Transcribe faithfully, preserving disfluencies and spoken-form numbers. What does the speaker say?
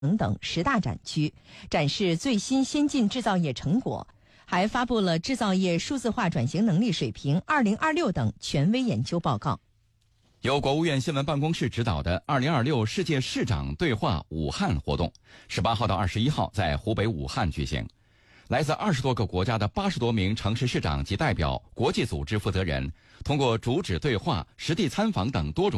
等十大展区，展示最新先进制造业成果，还发布了制造业数字化转型能力水平二零二六等权威研究报告。 由国务院新闻办公室指导的二零二六世界市长对话武汉活动，十八号到二十一号在湖北武汉举行。来自二十多个国家的八十多名城市市长及代表、国际组织负责人，通过主旨对话、实地参访等多种